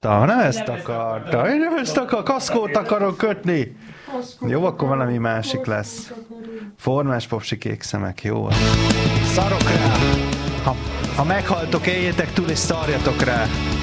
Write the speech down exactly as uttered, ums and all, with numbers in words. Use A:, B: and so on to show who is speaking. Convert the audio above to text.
A: akarta, nem ezt akarta, én nem ezt akarta, kaszkót akarok kötni. Jó, akkor valami másik lesz. Formás popsi kék szemek, jó. Szarok rá. Ha, ha meghaltok, éljétek túl és szarjatok rá.